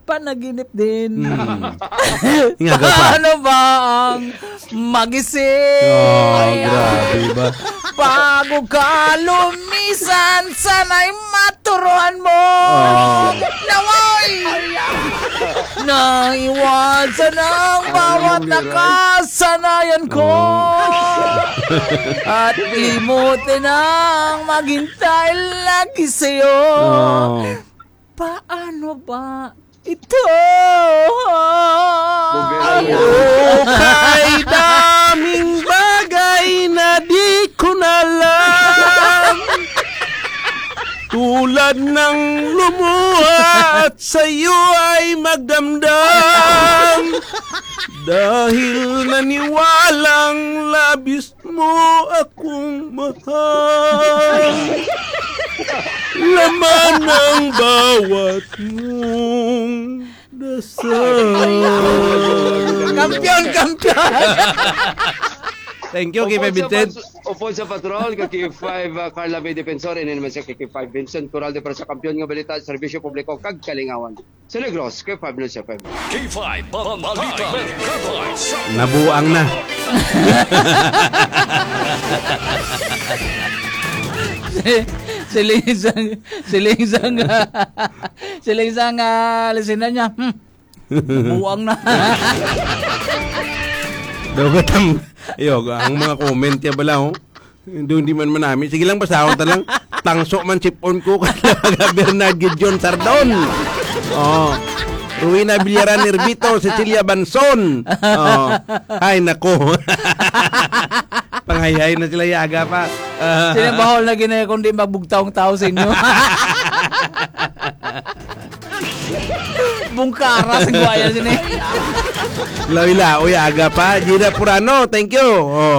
panaginip din. Paano ba ang magising? Grabe ba? Bago ka lumisan, sana'y maturuan mo. Naway! Naiwasan ang bawat nakasanayan ko. At limutin ang maghintay lagi sa'yo. Paano ba ito? Kay daming bagay na di ko na alam. Tulad ng lumuha at sa'yo ay magdamdam. Dahil naniwalang labis mo akong mahal. Laman ng bawat mong dasal. Kampiyon! Thank you, Kay Vincent. Upon sa patrol, kay 5 Carla May Defensor, and naman siya kay 5 Vincent Corralde para sa kampiyon nga balita, serbisyo publiko, kag kalingawan. Sa Negros, kay 5 Lucia 5. K5 Balita. Nabuang na. Siling-sang lisinan niya. Nabuang na. Dogatang, ang mga comment ya bala, doon di man namin. Sige lang, basahon ta lang. Tangso man chipon ko kaya Bernard Gideon Sardon. Ruina Villaran Nervito, Cecilia Banson. Ay, nako. Panghayahay na sila yaga pa. Sinabahol na ginaya kung di magbugtaong tao sa inyo. Bungkara sa guwaya sini. Laila, yaga pa. Gina Purano, thank you.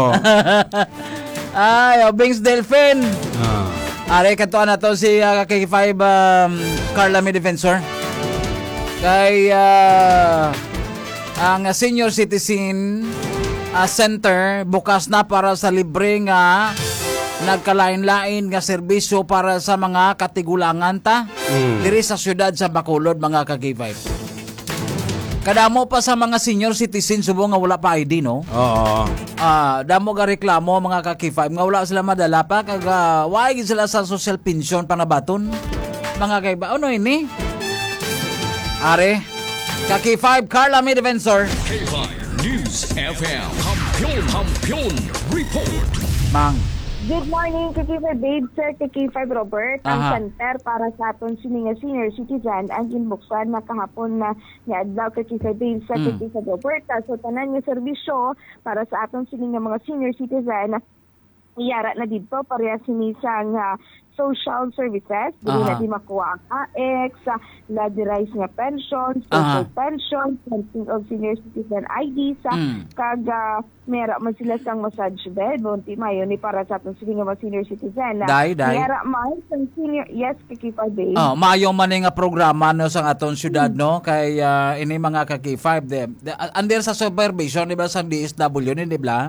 Ay, Bings Delphin. Are katuan na to si K5 Carla May Defensor. Kay ang senior citizen center bukas na para sa libre nga nagkalain-lain nga serbisyo para sa mga katigulangan diri sa syudad sa Bacolod, mga ka-K5. Kadamo pa sa mga senior citizen subo nga wala pa ID, no? Oo. Damo ga reklamo mga ka-K5 nga wala sila madala pa kag why gid sila sa social pension panabaton. Mga K5, ano ini? Are K5 Carla May Defensor. K5 News FM. Kampiyon Report. Mang. Good morning, K5 Babe, Sir K5 Robert. Ang center para sa aton senior citizen ang inbuksan na kahapon na niadlaw K5 Babe, Sir K5 Robert. So tanan nga serbisyo para sa aton mga senior citizen iyara na dito pareha sinisang social services, dili na di makuha ang AX, ladirize nga pension, social pension, something of senior citizen ID, kag mera man sila sang massage bed, bunti mayo ni para sa atong mga senior citizen. Dai. Mera man sang senior, yes, K5 Day. Maayo man nga programa no sang aton syudad, no, kay ini mga ka-K5 under sa supervision di ba sang DSW ni, di ba?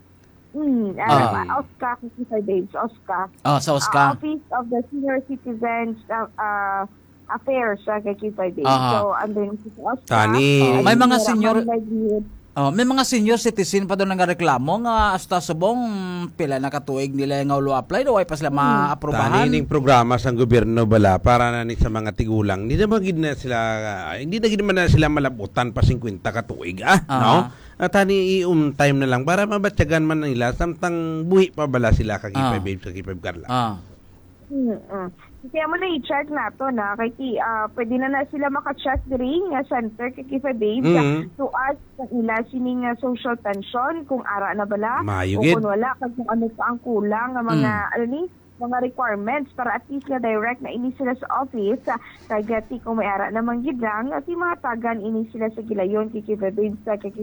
OSCA, K5 Babes, OSCA. Sa OSCA. Office of the Senior Citizens Affairs sa K5 Babes. So, andun sa OSCA. Tani. May mga senior may mga senior citizen pa doon nagreklamo nga hasta subong pila na katuig nila nga ulo apply do ay pa sila maaprobahan. Tani ning programa sang gobyerno bala para na ni sa mga tigulang. Hindi na gid man na sila malabutan pa 50 katuig no? At hani time na lang para mabatyagan man nila samtang buhi pa bala sila kag K5 Babes sa K5 Carla. Kaya mo na i-check na to na kay pwede na sila maka-check diri nga center kay K5 Babes to ask nila sining social pension kung ara na bala o kung wala kung ano pa ang kulang nga mga mga requirements para at least nga direct na ini sila sa office kagati kung may ara namang gid lang at mga tagan ini sila sa gilayon kay K5 Babes sa K5